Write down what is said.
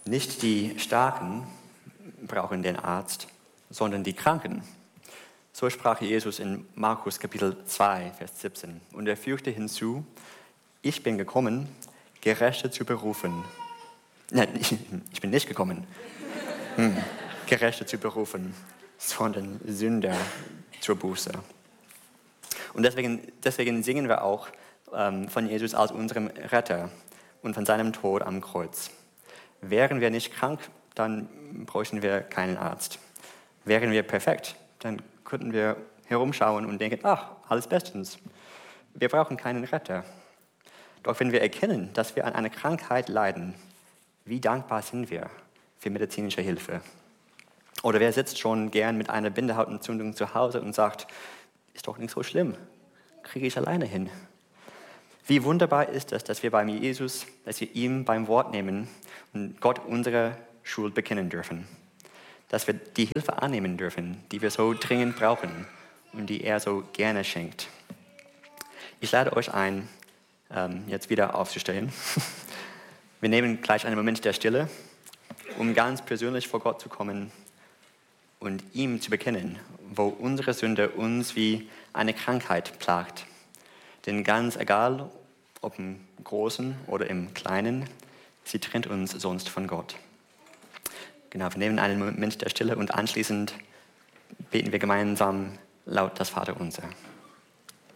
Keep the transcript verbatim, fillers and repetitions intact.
Nicht die Starken brauchen den Arzt, sondern die Kranken. So sprach Jesus in Markus Kapitel zwei, Vers siebzehn. Und er fügte hinzu, ich bin gekommen, Gerechte zu berufen. Nein, ich, ich bin nicht gekommen, hm, Gerechte zu berufen, sondern Sünder zur Buße. Und deswegen, deswegen singen wir auch ähm, von Jesus als unserem Retter und von seinem Tod am Kreuz. Wären wir nicht krank, dann bräuchten wir keinen Arzt. Wären wir perfekt, dann könnten wir herumschauen und denken, ach, alles bestens. Wir brauchen keinen Retter. Doch wenn wir erkennen, dass wir an einer Krankheit leiden, wie dankbar sind wir für medizinische Hilfe? Oder wer sitzt schon gern mit einer Bindehautentzündung zu Hause und sagt, ist doch nicht so schlimm, kriege ich alleine hin. Wie wunderbar ist es, dass wir beim Jesus, dass wir ihm beim Wort nehmen und Gott unsere Schuld bekennen dürfen. Dass wir die Hilfe annehmen dürfen, die wir so dringend brauchen und die er so gerne schenkt. Ich lade euch ein, jetzt wieder aufzustehen. Wir nehmen gleich einen Moment der Stille, um ganz persönlich vor Gott zu kommen und ihm zu bekennen, wo unsere Sünde uns wie eine Krankheit plagt. Denn ganz egal, ob im Großen oder im Kleinen, sie trennt uns sonst von Gott. Genau, wir nehmen einen Moment der Stille und anschließend beten wir gemeinsam laut das Vaterunser.